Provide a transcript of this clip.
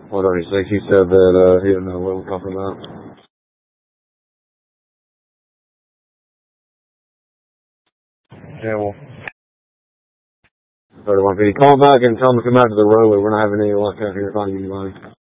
What did he say? He said that he didn't know what we're talking about. Yeah, well. 3150. Call back and tell them to come out to the road. We're not having any luck out here finding anybody.